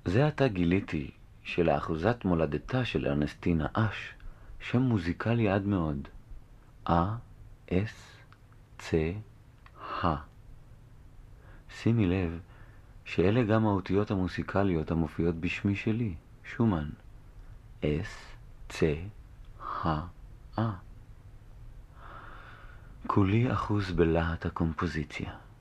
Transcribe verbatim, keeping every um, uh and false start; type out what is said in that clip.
זה עתה גיליתי שלאחוזת מולדתה של ארנסטינה אש שם מוזיקלי עד מאוד. אה, אס, צה, ה. שימי לב שאלה גם האותיות המוסיקליות המופיעות בשמי שלי, שומן. אס, צה, ה, אה. כולי אחוז בלהט הקומפוזיציה.